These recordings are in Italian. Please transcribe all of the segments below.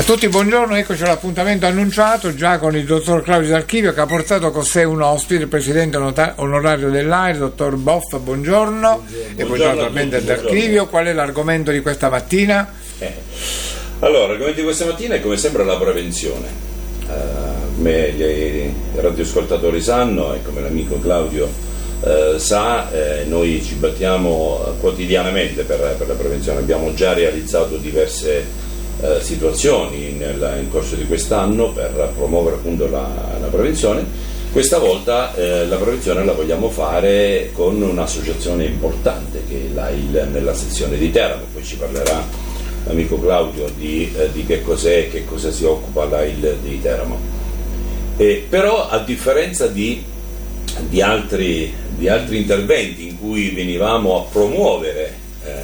A tutti buongiorno, eccoci all'appuntamento annunciato già con il dottor Claudio D'Archivio, che ha portato con sé un ospite, il presidente onorario dell'AIRE, dottor Boff, buongiorno. E buongiorno naturalmente al D'Archivio. Qual è l'argomento di questa mattina? Allora, l'argomento di questa mattina è come sempre la prevenzione. Come gli radioascoltatori sanno e come l'amico Claudio sa, noi ci battiamo quotidianamente per la prevenzione. Abbiamo già realizzato diverse situazioni nel corso di quest'anno per promuovere appunto la prevenzione. Questa volta la prevenzione la vogliamo fare con un'associazione importante che è l'AIL nella sezione di Teramo. Poi ci parlerà l'amico Claudio di che cos'è e che cosa si occupa l'AIL di Teramo. Però a differenza di altri interventi in cui venivamo a promuovere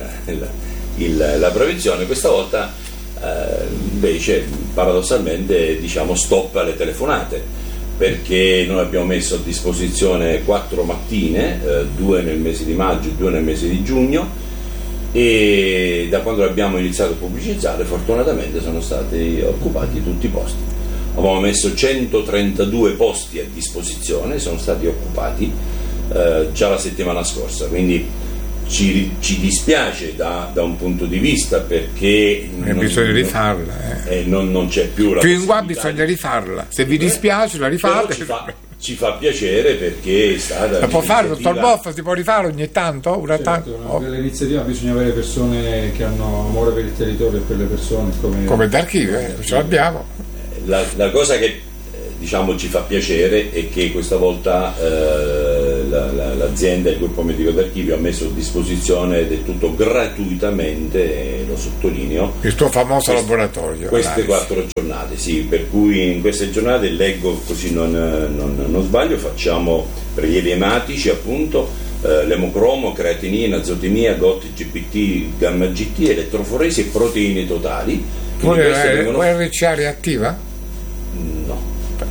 la prevenzione, questa volta invece paradossalmente diciamo stop alle telefonate, perché noi abbiamo messo a disposizione 4 mattine, 2 nel mese di maggio e 2 nel mese di giugno, e da quando abbiamo iniziato a pubblicizzare fortunatamente sono stati occupati tutti i posti. Avevamo messo 132 posti a disposizione, sono stati occupati già la settimana scorsa, quindi ci dispiace da un punto di vista, perché bisogna rifarla. Non c'è più la più in qua bisogna rifarla. Se vi dispiace la rifate. Ci fa piacere, perché è stata. La può fare, dottor Boff? Si può rifare ogni tanto? Per l'iniziativa bisogna avere persone che hanno amore per il territorio e per le persone, come D'Archivio, ce l'abbiamo. La cosa che diciamo ci fa piacere è che questa volta l'azienda, il gruppo medico D'Archivio, ha messo a disposizione del tutto gratuitamente, lo sottolineo, il tuo famoso laboratorio. Queste 4 giornate, sì, per cui in queste giornate, leggo così non sbaglio, facciamo prelievi ematici, appunto, l'emocromo, creatinina, azotemia, GOT, GPT, gamma GT, elettroforesi e proteine totali. RCA reattiva? No.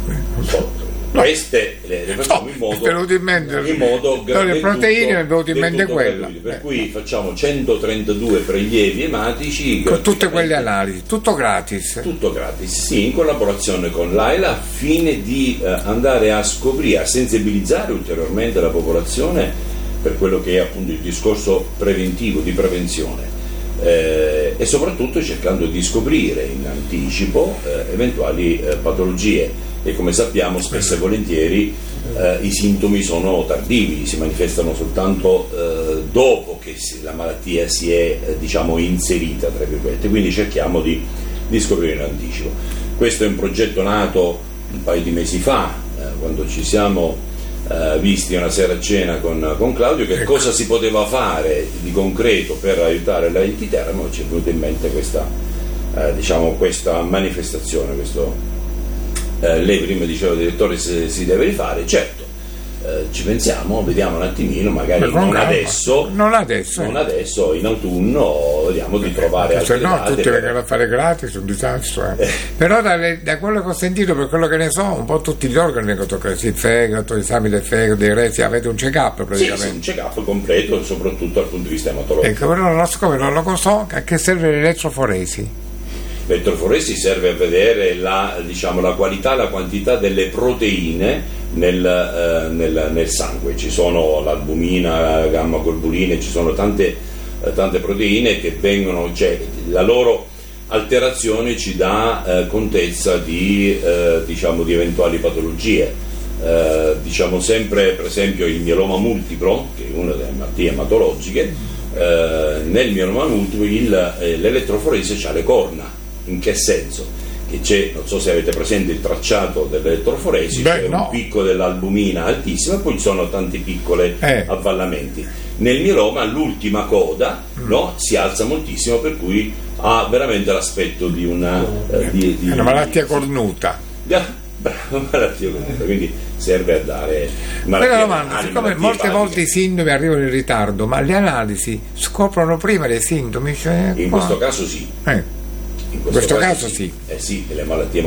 Queste le facciamo in modo le proteine mi è venuto in mente quella, per cui facciamo 132 prelievi ematici con tutte quelle analisi, tutto gratis, sì, in collaborazione con l'AIL, al fine di andare a scoprire, a sensibilizzare ulteriormente la popolazione per quello che è appunto il discorso preventivo, di prevenzione, e soprattutto cercando di scoprire in anticipo eventuali patologie, e come sappiamo spesso e volentieri i sintomi sono tardivi, si manifestano soltanto dopo che la malattia si è diciamo inserita, tra virgolette, quindi cerchiamo di scoprire in anticipo. Questo è un progetto nato un paio di mesi fa, quando ci siamo visti una sera a cena con Claudio, che cosa si poteva fare di concreto per aiutare l'AIL di Teramo. Ci è venuta in mente questa manifestazione, lei prima diceva, direttore, se si deve rifare, certo, ci pensiamo, vediamo un attimino, magari non adesso, in autunno vediamo di trovare altre date. Tutti vengono a fare gratis, un disastro. Però da quello che ho sentito, per quello che ne so, un po' tutti gli organi vengono toccati, il fegato, gli esami del fegato, dei reti, avete un check-up praticamente. Sì, un check-up completo, soprattutto dal punto di vista ematologico. Ecco, però non lo so, a che serve l'elettroforesi? L'elettroforesi serve a vedere la qualità, la quantità delle proteine nel sangue. Ci sono l'albumina, la gamma globulina, ci sono tante proteine che vengono, la loro alterazione ci dà contezza di eventuali patologie. Diciamo sempre, per esempio, il mieloma multiplo, che è una delle malattie ematologiche. Nel mieloma multiplo l'elettroforesi ha le corna. In che senso? Che c'è, non so se avete presente il tracciato dell'elettroforesi, un picco dell'albumina altissimo e poi ci sono tanti piccoli avvallamenti. Nel mieloma l'ultima coda si alza moltissimo, per cui ha veramente l'aspetto di una malattia cornuta. Bravo, malattia cornuta, quindi serve a dare domanda, siccome molte volte i sintomi arrivano in ritardo, ma le analisi scoprono prima dei sintomi? In questo caso sì. In questo caso sì. Sì, le malattie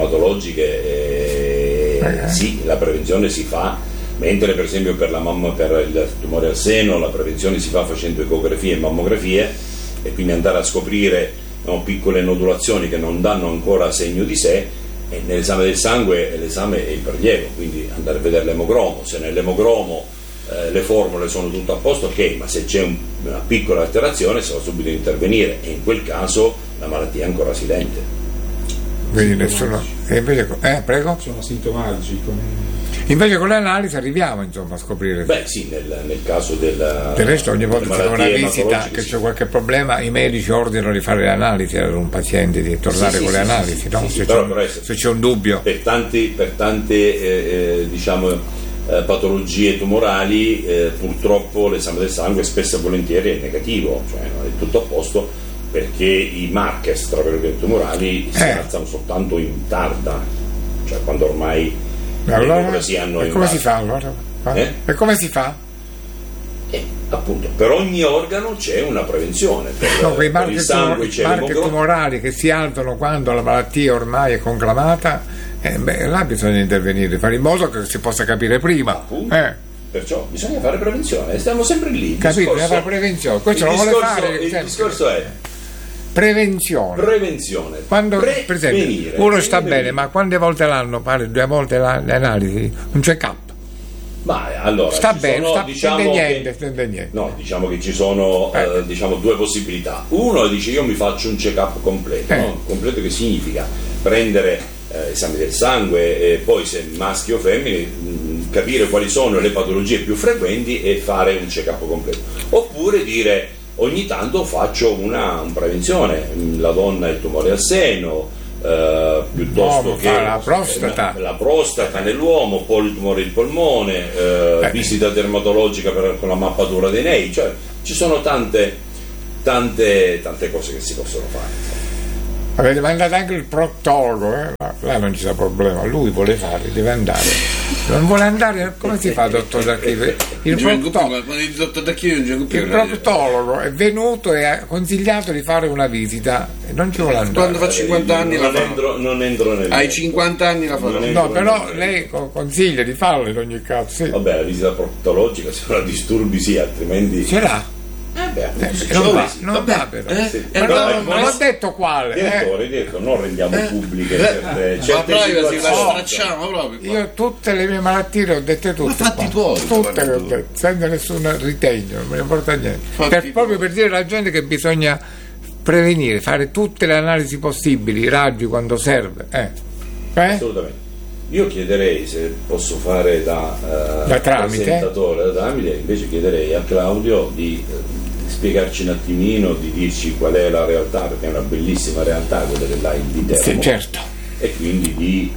ematologiche sì, la prevenzione si fa, mentre per esempio per il tumore al seno la prevenzione si fa facendo ecografie e mammografie, e quindi andare a scoprire piccole nodulazioni che non danno ancora segno di sé, e nell'esame del sangue l'esame è il prelievo, quindi andare a vedere l'emogromo. Se nell'emogromo le formule sono tutto a posto, ok, ma se c'è una piccola alterazione si va subito a intervenire, e in quel caso la malattia è ancora silente. Quindi nessuno. E invece, prego? Sono sintomatici. Invece con le analisi arriviamo insomma a scoprire. Beh sì, nel caso del resto ogni volta che c'è una visita, che c'è qualche problema, i medici ordinano di fare le analisi ad un paziente, di tornare con le analisi, no? Se c'è un dubbio. Per tante diciamo patologie tumorali purtroppo l'esame del sangue spesso e volentieri è negativo, cioè non è tutto a posto, perché i markers tra virgolette tumorali si alzano soltanto in tarda, cioè quando ormai allora, si hanno come si fa allora? E come si fa? Appunto, per ogni organo c'è una prevenzione. Quei marchi tumorali che si alzano quando la malattia ormai è conclamata, là bisogna intervenire, fare in modo che si possa capire prima. Perciò bisogna fare prevenzione, stiamo sempre lì. Capito, bisogna fare prevenzione. Questo lo vuole fare. Il discorso è prevenzione. Quando, per esempio, uno sta bene, ma quante volte l'anno fare 2 volte le analisi, un check-up? Ma allora sta bene, stende niente. No, diciamo che ci sono diciamo 2 possibilità. Uno dice io mi faccio un check-up completo, no? Completo che significa prendere esami del sangue, e poi se maschi o femmine capire quali sono le patologie più frequenti e fare un check-up completo. Oppure dire ogni tanto faccio una prevenzione, la donna il tumore al seno, piuttosto che la prostata nell'uomo, poi il tumore del polmone, visita dermatologica con la mappatura dei nei, cioè ci sono tante cose che si possono fare. Avete mandato anche il proctologo, là non ci sta problema, lui vuole fare, deve andare. Non vuole andare, come si fa, dottor D'Archivio? Il proctologo è venuto e ha consigliato di fare una visita e non ci vuole andare. Quando fa 50 anni la fa. Non entro nel. Ai 50 anni la fa. No, però lei consiglia di farlo in ogni caso. Sì. Vabbè, la visita proctologica se non disturbi sì, altrimenti. Ce l'ha. Non va però. Non ho detto quale. Direttore, non rendiamo pubbliche certe privacy la stracciamo proprio. Io tutte le mie malattie le ho dette tutte. Tutte le ho dette, senza nessun ritegno, non me ne importa niente. Proprio per dire alla gente che bisogna prevenire, fare tutte le analisi possibili, i raggi quando serve. Assolutamente. Io chiederei, se posso fare da presentatore, da tramite, invece chiederei a Claudio di spiegarci un attimino, di dirci qual è la realtà, perché è una bellissima realtà quella dell'AIL di Teramo. Sì, certo. E quindi di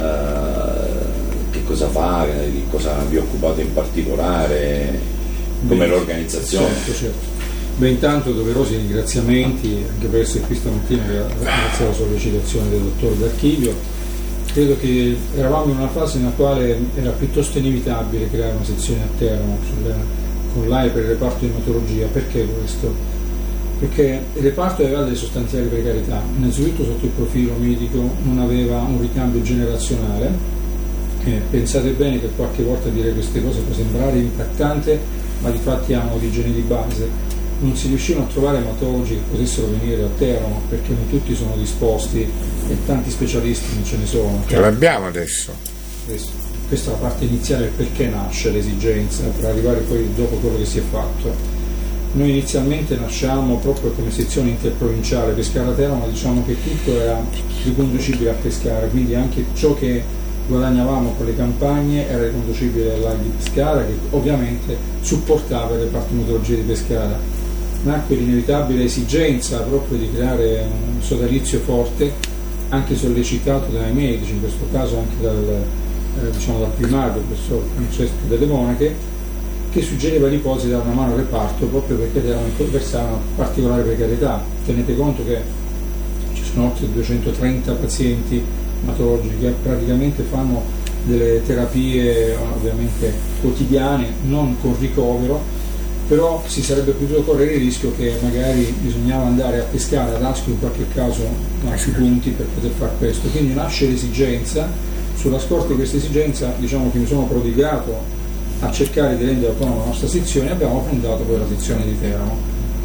che cosa fa, di cosa vi occupate in particolare, come l'organizzazione. Certo. Beh, intanto doverosi ringraziamenti anche per essere qui stamattina, grazie alla sollecitazione del dottor D'Archivio. Credo che eravamo in una fase nella quale era piuttosto inevitabile creare una sezione a Teramo con l'AIL per il reparto di ematologia. Perché questo? Perché il reparto aveva delle sostanziali precarietà. Innanzitutto sotto il profilo medico non aveva un ricambio generazionale. Pensate bene che qualche volta dire queste cose può sembrare impattante, ma di fatti hanno origine di base. Non si riuscivano a trovare ematologi che potessero venire a Teramo perché non tutti sono disposti e tanti specialisti non ce ne sono. Ce l'abbiamo adesso. Questa è la parte iniziale, perché nasce l'esigenza, per arrivare poi dopo quello che si è fatto. Noi inizialmente nasciamo proprio come sezione interprovinciale Pescara-Teramo, ma diciamo che tutto era riconducibile a Pescara, quindi anche ciò che guadagnavamo con le campagne era riconducibile all'AIL di Pescara, che ovviamente supportava il reparto di ematologia di Pescara. Nacque l'inevitabile esigenza proprio di creare un sodalizio forte, anche sollecitato dai medici, in questo caso anche dal primario, il professor Francesco Delle Monache, che suggereva l'ipotesi di dare una mano al reparto proprio perché versavano una particolare precarietà. Tenete conto che ci sono oltre 230 pazienti ematologici che praticamente fanno delle terapie ovviamente quotidiane, non con ricovero, però si sarebbe potuto correre il rischio che magari bisognava andare a pescare ad Asco in qualche caso sui punti per poter fare questo. Quindi nasce l'esigenza, sulla scorta di questa esigenza diciamo che mi sono prodigato a cercare di rendere autonoma la nostra sezione e abbiamo fondato poi la sezione di Teramo.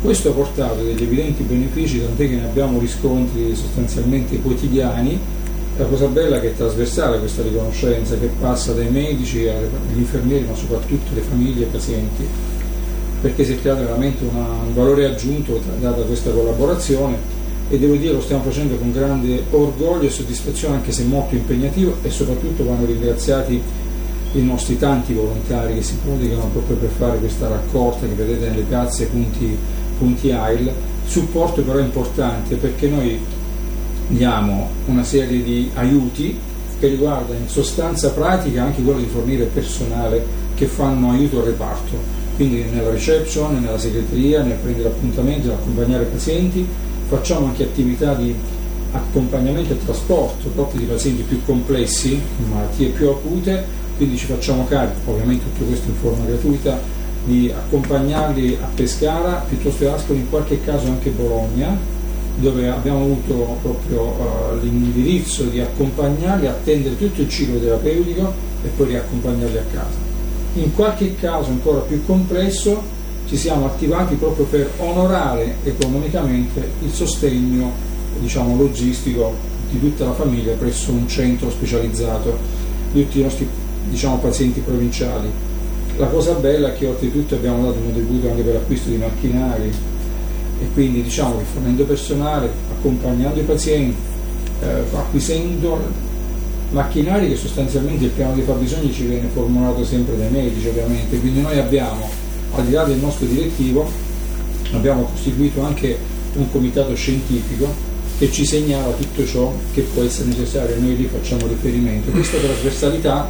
Questo ha portato degli evidenti benefici, tant'è che ne abbiamo riscontri sostanzialmente quotidiani. La cosa bella è che è trasversale questa riconoscenza, che passa dai medici agli infermieri, ma soprattutto alle famiglie e ai pazienti, perché si è creato veramente un valore aggiunto data questa collaborazione, e devo dire lo stiamo facendo con grande orgoglio e soddisfazione, anche se molto impegnativo, e soprattutto vanno ringraziati i nostri tanti volontari che si prodigano proprio per fare questa raccolta che vedete nelle piazze punti AIL. Supporto però importante, perché noi diamo una serie di aiuti che riguarda in sostanza pratica anche quello di fornire personale che fanno aiuto al reparto, quindi nella reception, nella segreteria, nel prendere appuntamenti, nell'accompagnare pazienti. Facciamo anche attività di accompagnamento e trasporto proprio di pazienti più complessi, malattie più acute, quindi ci facciamo carico, ovviamente tutto questo in forma gratuita, di accompagnarli a Pescara, piuttosto che Ascoli, in qualche caso anche Bologna, dove abbiamo avuto proprio l'indirizzo di accompagnarli, attendere tutto il ciclo terapeutico e poi riaccompagnarli a casa. In qualche caso ancora più complesso ci siamo attivati proprio per onorare economicamente il sostegno, diciamo, logistico di tutta la famiglia presso un centro specializzato di tutti i nostri, diciamo, pazienti provinciali. La cosa bella è che oltretutto abbiamo dato un contributo anche per l'acquisto di macchinari, e quindi diciamo che fornendo personale, accompagnando i pazienti, acquisendo macchinari, che sostanzialmente il piano dei fabbisogni ci viene formulato sempre dai medici ovviamente, quindi noi abbiamo, al di là del nostro direttivo, abbiamo costituito anche un comitato scientifico che ci segnala tutto ciò che può essere necessario, e noi lì facciamo riferimento. Questa trasversalità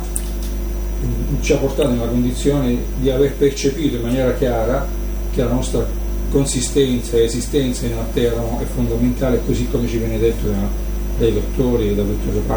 ci ha portato nella condizione di aver percepito in maniera chiara che la nostra consistenza e esistenza in Atteramo è fondamentale, così come ci viene detto dai dottori e dal dottor